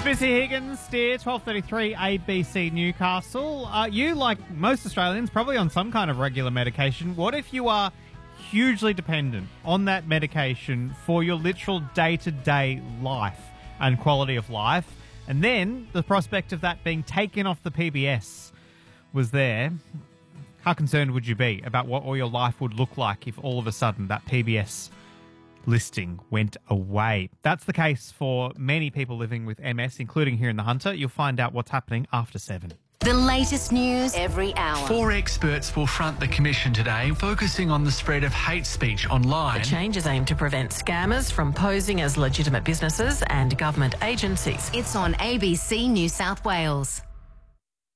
Missy Higgins, dear, 12:33 ABC Newcastle. You, like most Australians, probably on some kind of regular medication. What if you are hugely dependent on that medication for your literal day-to-day life and quality of life, and then the prospect of that being taken off the PBS was there? How concerned would you be about what all your life would look like if all of a sudden that PBS listing went away? That's the case for many people living with MS, including here in the Hunter. You'll find out what's happening after 7. The latest news every hour. 4 experts will front the commission today, focusing on the spread of hate speech online. The changes aim to prevent scammers from posing as legitimate businesses and government agencies. It's on ABC New South Wales.